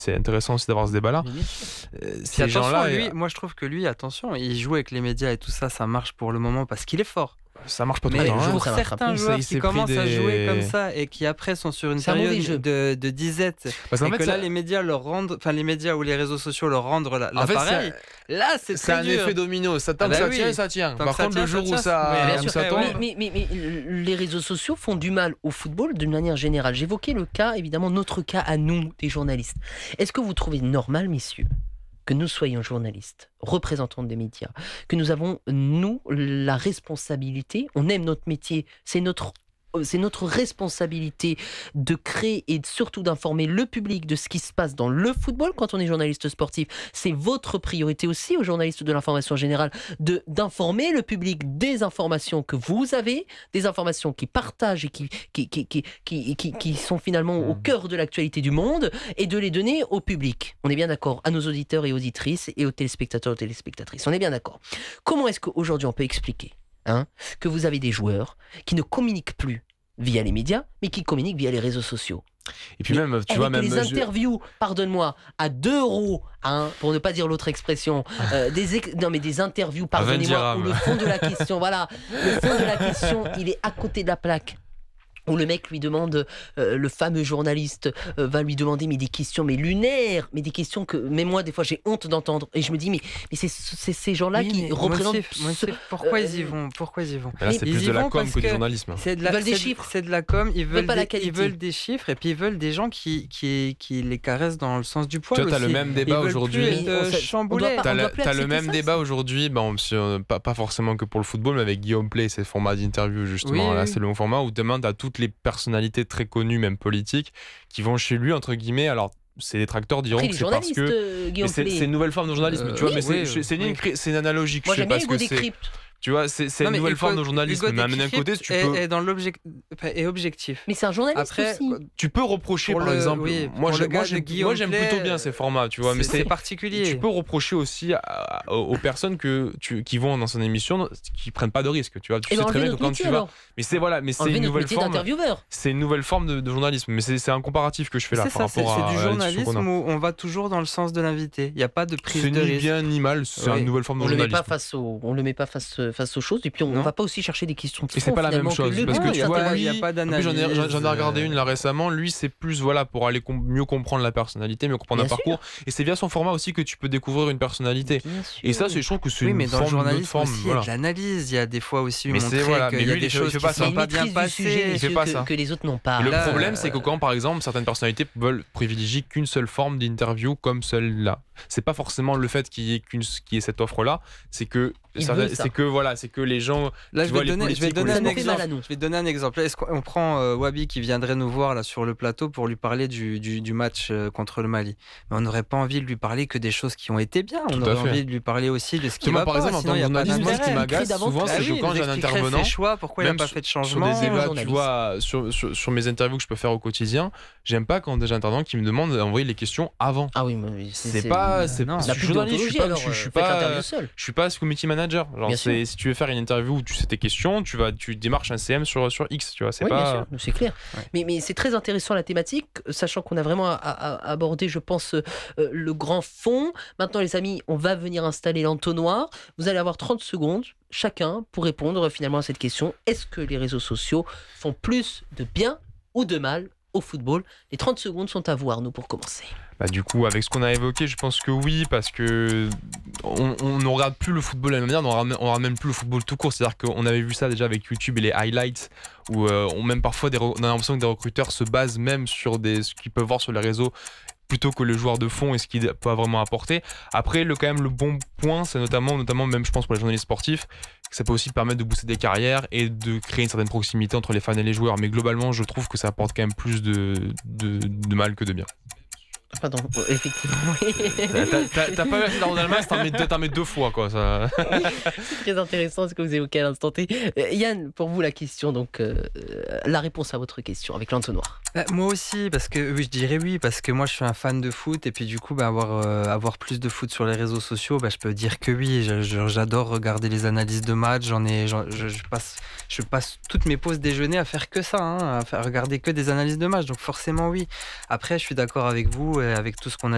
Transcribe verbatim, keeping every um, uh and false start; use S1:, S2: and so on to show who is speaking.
S1: c'est intéressant aussi d'avoir ce débat-là.
S2: Euh, ces gens-là, lui, et... moi je trouve que lui, attention, il joue avec les médias et tout ça, ça marche pour le moment parce qu'il est fort.
S1: Ça marche pas tout
S2: le
S1: temps.
S2: Pour hein. certains joueurs qui commencent des... à jouer comme ça et qui après sont sur une c'est période de, de disette parce et que fait, là ça... les médias leur rendent, enfin les médias ou les réseaux sociaux leur rendent la, en l'appareil. Fait, là c'est
S1: c'est un
S2: dur.
S1: effet domino. Ça tant ah bah que ça oui. tient, ça tient. Tant Par contre tient, le jour où ça, où ça tombe.
S3: Mais, mais, mais, mais les réseaux sociaux font du mal au football d'une manière générale. J'évoquais le cas, évidemment notre cas à nous, des journalistes. Est-ce que vous trouvez normal, messieurs, que nous soyons journalistes, représentants des médias, que nous avons, nous, la responsabilité, on aime notre métier, c'est notre, c'est notre responsabilité de créer et surtout d'informer le public de ce qui se passe dans le football quand on est journaliste sportif. C'est votre priorité aussi, aux journalistes de l'information générale, de, d'informer le public des informations que vous avez, des informations qui partagent et qui, qui, qui, qui, qui, qui, qui sont finalement au cœur de l'actualité du monde et de les donner au public. On est bien d'accord, à nos auditeurs et auditrices et aux téléspectateurs et aux téléspectatrices. On est bien d'accord. Comment est-ce qu'aujourd'hui on peut expliquer Hein, que vous avez des joueurs qui ne communiquent plus via les médias, mais qui communiquent via les réseaux sociaux.
S1: Et puis mais même, tu vois, même
S3: les interviews, pardonne-moi, à deux euros, hein, pour ne pas dire l'autre expression, euh, des ex... non mais des interviews, pardonnez-moi, où le fond de la question, voilà, le fond de la question, il est à côté de la plaque. Où le mec lui demande, euh, le fameux journaliste euh, va lui demander mais des questions mais lunaires, mais des questions que même moi des fois j'ai honte d'entendre et je me dis mais, mais c'est, c'est ces gens-là oui, qui représentent
S2: moi aussi, moi aussi, pourquoi euh, ils y vont pourquoi ils y vont
S1: là, c'est
S2: ils
S1: plus de la com que, que du journalisme.
S2: C'est de la,
S3: ils veulent des
S2: c'est
S3: chiffres,
S2: c'est de la com, ils veulent,
S3: des,
S2: ils veulent des chiffres et puis ils veulent des gens qui, qui, qui les caressent dans le sens du poil.
S1: Tu vois, t'as le même débat aujourd'hui. T'as le, t'as le même débat aujourd'hui, bon, pas, pas forcément que pour le football, mais avec Guillaume Play, ces formats d'interview justement. Là, c'est le bon format où demande à toutes les personnalités très connus, même politiques, qui vont chez lui, entre guillemets. Alors, ces détracteurs diront
S3: Après,
S1: que c'est parce que
S3: euh,
S1: c'est, c'est une nouvelle forme de journalisme. Euh, tu vois, oui, mais oui, c'est, oui, c'est, une, oui. c'est une analogie que
S3: Moi,
S1: je sais pas ce que c'est. Tu vois, c'est, c'est non, une nouvelle Hugo, forme de journalisme. Mais d'un côté, tu
S2: est,
S1: peux.
S2: Est, dans l'object... est objectif.
S3: Mais c'est un journaliste
S2: Après,
S3: aussi.
S1: Tu peux reprocher, par
S2: le,
S1: exemple.
S2: Oui,
S1: moi, je, moi, j'aime, moi, j'aime plutôt bien ces formats, tu vois.
S2: C'est,
S1: mais c'est,
S2: c'est particulier.
S1: Tu peux reprocher aussi à, à, aux personnes que tu, qui vont dans son émission, qui prennent pas de risques. Tu vois, tu
S3: et
S1: sais très bien
S3: que
S1: quand
S3: métier,
S1: tu vas.
S3: Alors.
S1: Mais c'est voilà, mais c'est une nouvelle forme. C'est une nouvelle forme de, de journalisme. Mais c'est, c'est un comparatif que je fais là par rapport à.
S2: C'est du journalisme où on va toujours dans le sens de l'invité. Il n'y a pas de prise de risque.
S1: C'est ni bien ni mal. C'est une nouvelle forme de journalisme.
S3: On le met pas face face aux choses. Et puis on va pas aussi chercher des questions de fond.
S1: Et c'est pas la même chose
S3: que
S1: parce que tu vois,
S2: il y a pas d'analyse.
S1: J'en ai, j'en ai regardé une là récemment. Lui, c'est plus voilà pour aller com- mieux comprendre la personnalité, mieux comprendre bien un sûr. Parcours. Et c'est via son format aussi que tu peux découvrir une personnalité. Et ça, c'est je trouve que c'est
S2: oui,
S1: une
S2: mais dans
S1: forme,
S2: le journalisme
S1: forme,
S2: aussi,
S1: voilà.
S2: il y a de l'analyse. Il y a des fois aussi
S1: mais
S2: montrer
S1: voilà,
S2: qu'il y a des choses qui sont pas bien passées.
S3: Il fait pas ça. Que les autres n'ont pas.
S1: Le problème, c'est que quand, par exemple, certaines personnalités veulent privilégier qu'une seule forme d'interview comme celle-là. C'est pas forcément le fait qu'il y ait qu'une, qu'il y ait cette offre-là. C'est que ça, c'est que voilà, c'est que les gens.
S2: Là, je vais, donner, je vais donner un exemple. Je vais donner un exemple. Est-ce qu'on prend euh, Wabi qui viendrait nous voir là sur le plateau pour lui parler du, du, du match euh, contre le Mali. Mais on n'aurait pas envie de lui parler que des choses qui ont été bien. On Tout aurait envie de lui parler aussi de ce qui va
S1: par
S2: pas.
S1: Exemple, sinon, il y a pas d'intérêt. Ce qui m'agace souvent, c'est que quand j'ai un intervenant,
S2: choix, pourquoi il n'a pas fait de changement.
S1: Sur des débats, tu vois, sur, sur, sur mes interviews que je peux faire au quotidien, j'aime pas quand j'ai un intervenant qui me demande d'envoyer les questions avant.
S3: Ah oui, mais
S1: c'est pas, c'est
S3: non,
S1: je suis journaliste, je suis pas, je suis pas, je suis pas committee manager. Genre, c'est si tu veux faire une interview où tu sais tes questions, tu vas, tu démarches un C M sur sur X, tu vois, c'est
S3: oui,
S1: pas.
S3: Bien sûr, c'est clair. Ouais. Mais mais c'est très intéressant la thématique, sachant qu'on a vraiment à, à aborder, je pense, euh, le grand fond. Maintenant, les amis, on va venir installer l'entonnoir. Vous allez avoir trente secondes chacun pour répondre finalement à cette question. Est-ce que les réseaux sociaux font plus de bien ou de mal au football? Les trente secondes sont à vous, Arnaud, pour commencer.
S1: Bah, du coup, avec ce qu'on a évoqué, je pense que oui, parce que on, on ne regarde plus le football de la même manière, on ne regarde, regarde même plus le football tout court. C'est-à-dire qu'on avait vu ça déjà avec YouTube et les highlights, où euh, on même parfois des, on a l'impression que des recruteurs se basent même sur des, ce qu'ils peuvent voir sur les réseaux plutôt que le joueur de fond et ce qu'il peut vraiment apporter. Après, le, quand même, le bon point, c'est notamment, notamment même je pense pour les journalistes sportifs, que ça peut aussi permettre de booster des carrières et de créer une certaine proximité entre les fans et les joueurs. Mais globalement, je trouve que ça apporte quand même plus de, de, de mal que de bien.
S3: Pardon, effectivement.
S1: t'as, t'as, t'as pas eu assez d'argent d'Allemagne, t'en mets deux, t'en mets deux fois, quoi. Ça.
S3: C'est très intéressant ce que vous évoquez à l'instant T. Euh, Yann, pour vous la question, donc euh, la réponse à votre question avec l'entonnoir.
S2: Bah, moi aussi, parce que oui, je dirais oui, parce que moi je suis un fan de foot et puis du coup, bah, avoir euh, avoir plus de foot sur les réseaux sociaux, bah, je peux dire que oui. Je, je, j'adore regarder les analyses de matchs. J'en ai, j'en, je, je passe, je passe toutes mes pauses déjeuner à faire que ça, hein, à faire regarder que des analyses de matchs. Donc forcément oui. Après, je suis d'accord avec vous. Avec tout ce qu'on a